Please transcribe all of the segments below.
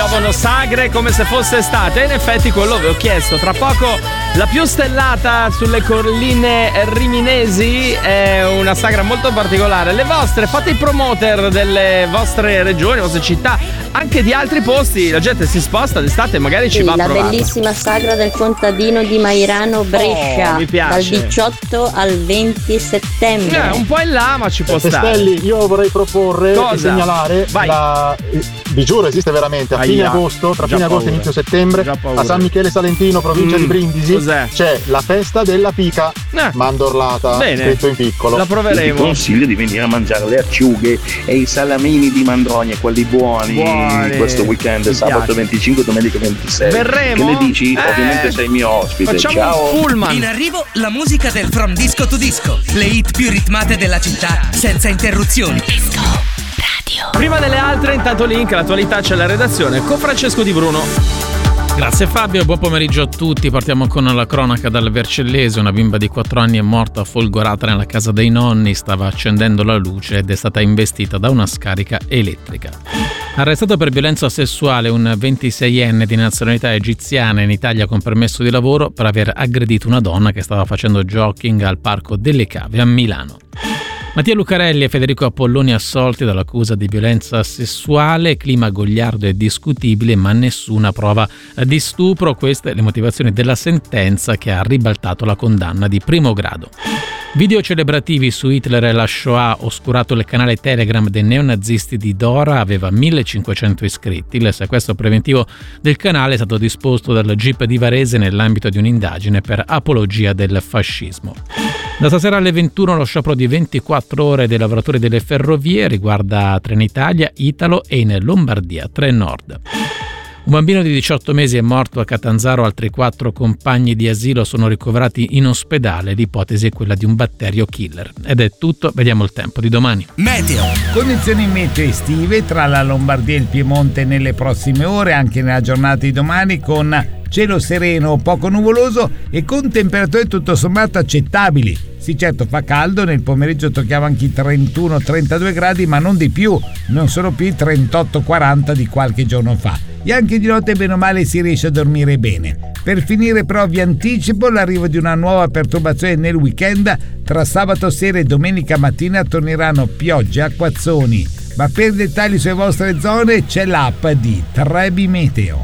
piovono sagre come se fosse estate. E in effetti quello vi ho chiesto. Tra poco la più stellata sulle colline riminesi è una sagra molto particolare. Le vostre, fate i promoter delle vostre regioni, vostre città, anche di altri posti. La gente si sposta d'estate, magari ci va a provare. La bellissima sagra del contadino di Mairano, Brescia, mi piace. dal 18 al 20 settembre. Un po' in là, ma ci può stare. Stelli, io vorrei proporre e segnalare vi giuro esiste veramente a fine agosto, tra fine agosto e inizio settembre, a San Michele Salentino, provincia di Brindisi, c'è la festa della pica mandorlata, scritto in piccolo. La proveremo. Ti consiglio di venire a mangiare le acciughe e i salamini di Mandronia, quelli buoni questo weekend, sabato 25, domenica 26. Verremo? Che ne dici? Ovviamente sei mio ospite. Facciamo ciao. un pullman. In arrivo la musica del From Disco to Disco, le hit più ritmate della città senza interruzioni. Disco Radio. Prima delle altre, intanto link, l'attualità c'è la redazione con Francesco Di Bruno. Grazie Fabio, buon pomeriggio a tutti. Partiamo con la cronaca dal Vercellese. Una bimba di 4 anni è morta folgorata nella casa dei nonni, stava accendendo la luce ed è stata investita da una scarica elettrica. Arrestato per violenza sessuale un 26enne di nazionalità egiziana in Italia con permesso di lavoro per aver aggredito una donna che stava facendo jogging al Parco delle Cave a Milano. Mattia Lucarelli e Federico Apolloni assolti dall'accusa di violenza sessuale, clima goliardo e discutibile ma nessuna prova di stupro. Queste le motivazioni della sentenza che ha ribaltato la condanna di primo grado. Video celebrativi su Hitler e la Shoah, oscurato il canale Telegram dei neonazisti di Dora, aveva 1500 iscritti. Il sequestro preventivo del canale è stato disposto dal GIP di Varese nell'ambito di un'indagine per apologia del fascismo. Da stasera alle 21 lo sciopero di 24 ore dei lavoratori delle ferrovie riguarda Trenitalia, Italo e in Lombardia Trenord. Un bambino di 18 mesi è morto a Catanzaro, altri 4 compagni di asilo sono ricoverati in ospedale, l'ipotesi è quella di un batterio killer. Ed è tutto, vediamo il tempo di domani. Meteo. Condizioni meteo estive tra la Lombardia e il Piemonte nelle prossime ore, anche nella giornata di domani, con cielo sereno, poco nuvoloso e con temperature tutto sommato accettabili. Sì, certo, fa caldo, nel pomeriggio tocchiamo anche i 31-32 gradi, ma non di più, non sono più i 38-40 di qualche giorno fa. E anche di notte bene o male si riesce a dormire bene. Per finire però vi anticipo l'arrivo di una nuova perturbazione nel weekend. Tra sabato sera e domenica mattina torneranno piogge e acquazzoni. Ma per dettagli sulle vostre zone c'è l'app di Trebi Meteo.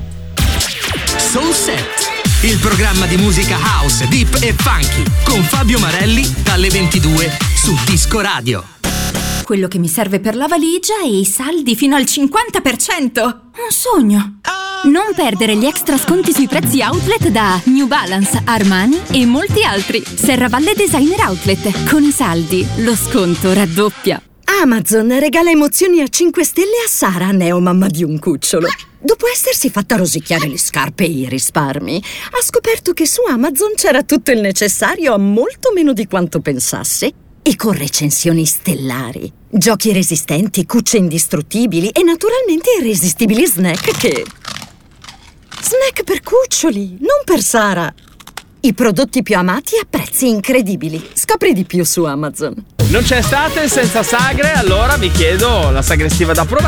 Soul Set, il programma di musica house, deep e funky con Fabio Marelli dalle 22 su Disco Radio. Quello che mi serve per la valigia e i saldi fino al 50%. Un sogno. Non perdere gli extra sconti sui prezzi outlet da New Balance, Armani e molti altri. Serravalle Designer Outlet. Con i saldi lo sconto raddoppia. Amazon regala emozioni a 5 stelle a Sara, neomamma di un cucciolo. Dopo essersi fatta rosicchiare le scarpe e i risparmi, ha scoperto che su Amazon c'era tutto il necessario a molto meno di quanto pensasse. E con recensioni stellari, giochi resistenti, cucce indistruttibili e naturalmente irresistibili snack che... Snack per cuccioli, non per Sara. I prodotti più amati a prezzi incredibili. Scopri di più su Amazon. Non c'è estate senza sagre, allora vi chiedo la sagrestiva da provare.